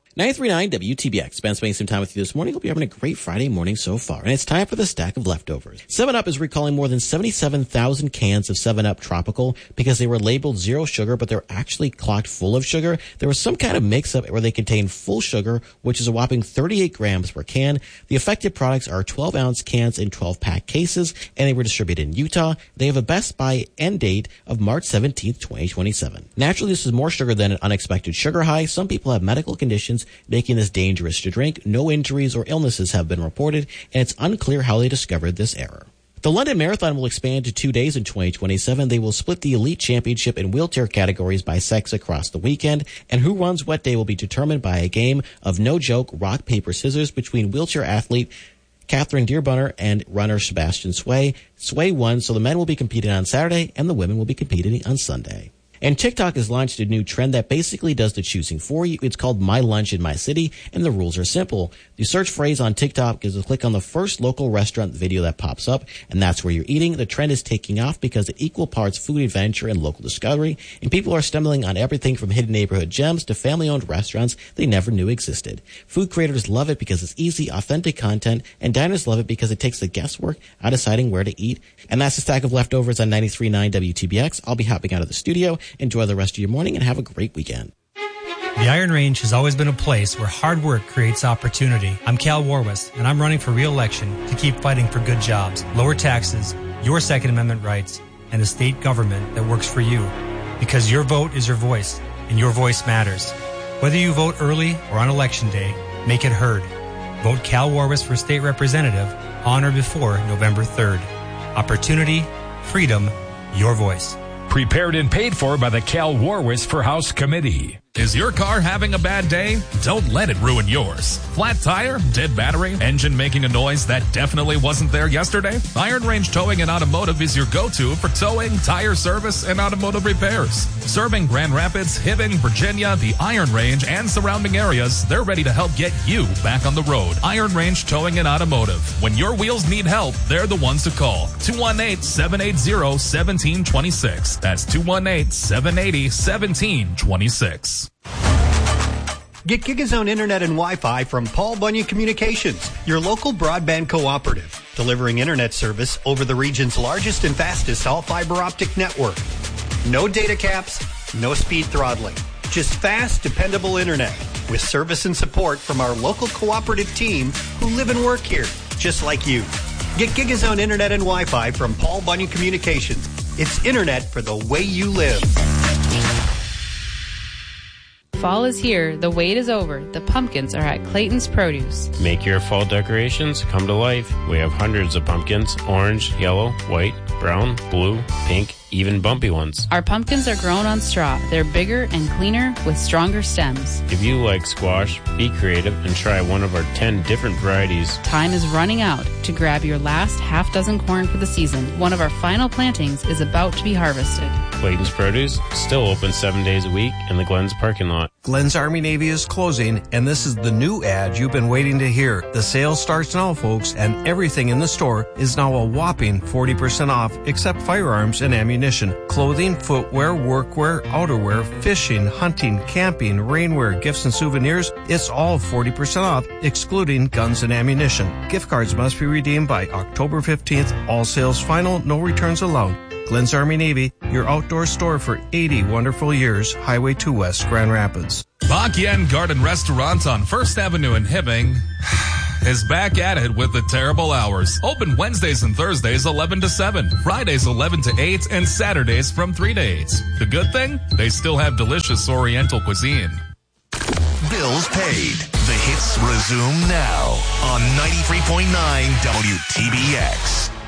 93.9 WTBX. Ben spending some time with you this morning. Hope you're having a great Friday morning so far. And it's time for the stack of leftovers. 7-Up is recalling more than 77,000 cans of 7-Up Tropical because they were labeled zero sugar, but they're actually clocked full of sugar. There was some kind of mix-up where they contain full sugar, which is a whopping 38 grams per can. The affected products are 12-ounce cans in 12-pack cases, and they were distributed in Utah. They have a Best Buy end date of March 17th, 2027. Naturally, this is more sugar than an unexpected sugar high. Some people have medical conditions making this dangerous to drink. No injuries or illnesses have been reported, and it's unclear how they discovered this error. The London Marathon will expand to 2 days in 2027. They will split the elite championship in wheelchair categories by sex across the weekend, and who runs what day will be determined by a game of no-joke rock, paper, scissors between wheelchair athlete Catherine Dearbunner and runner Sebastian Sway. Sway won, so the men will be competing on Saturday, and the women will be competing on Sunday. And TikTok has launched a new trend that basically does the choosing for you. It's called My Lunch in My City, and the rules are simple. The search phrase on TikTok is to click on the first local restaurant video that pops up, and that's where you're eating. The trend is taking off because it equal parts food adventure and local discovery, and people are stumbling on everything from hidden neighborhood gems to family-owned restaurants they never knew existed. Food creators love it because it's easy, authentic content, and diners love it because it takes the guesswork out of deciding where to eat. And that's the stack of leftovers on 93.9 WTBX. I'll be hopping out of the studio. Enjoy the rest of your morning and have a great weekend. The Iron Range has always been a place where hard work creates opportunity. I'm Cal Warwis, and I'm running for re-election to keep fighting for good jobs, lower taxes, your Second Amendment rights, and a state government that works for you. Because your vote is your voice, and your voice matters. Whether you vote early or on Election Day, make it heard. Vote Cal Warwis for state representative on or before November 3rd. Opportunity, freedom, your voice. Prepared and paid for by the Cal Warwis for House Committee. Is your car having a bad day? Don't let it ruin yours. Flat tire, dead battery, engine making a noise that definitely wasn't there yesterday? Iron Range Towing and Automotive is your go-to for towing, tire service, and automotive repairs. Serving Grand Rapids, Hibbing, Virginia, the Iron Range, and surrounding areas, they're ready to help get you back on the road. Iron Range Towing and Automotive. When your wheels need help, they're the ones to call. 218-780-1726. That's 218-780-1726. Get GigaZone Internet and Wi-Fi from Paul Bunyan Communications, your local broadband cooperative, delivering internet service over the region's largest and fastest all-fiber optic network. No data caps, no speed throttling, just fast, dependable internet with service and support from our local cooperative team who live and work here, just like you. Get GigaZone Internet and Wi-Fi from Paul Bunyan Communications. It's internet for the way you live. Fall is here. The wait is over. The pumpkins are at Clayton's Produce. Make your fall decorations come to life. We have hundreds of pumpkins, orange, yellow, white, brown, blue, pink, even bumpy ones. Our pumpkins are grown on straw. They're bigger and cleaner with stronger stems. If you like squash, be creative and try one of our 10 different varieties. Time is running out to grab your last half dozen corn for the season. One of our final plantings is about to be harvested. Clayton's Produce, still open 7 days a week in the Glenn's parking lot. Glenn's Army Navy is closing, and this is the new ad you've been waiting to hear. The sale starts now, folks, and everything in the store is now a whopping 40% off, except firearms and ammunition. Clothing, footwear, workwear, outerwear, fishing, hunting, camping, rainwear, gifts and souvenirs, it's all 40% off, excluding guns and ammunition. Gift cards must be redeemed by October 15th. All sales final, no returns allowed. Glenn's Army Navy, your outdoor store for 80 wonderful years. Highway 2 West, Grand Rapids. Bak Yen Garden Restaurant on 1st Avenue in Hibbing is back at it with the terrible hours. Open Wednesdays and Thursdays 11 to 7, Fridays 11 to 8, and Saturdays from 3 to 8. The good thing? They still have delicious Oriental cuisine. Bills paid. The hits resume now on 93.9 WTBX.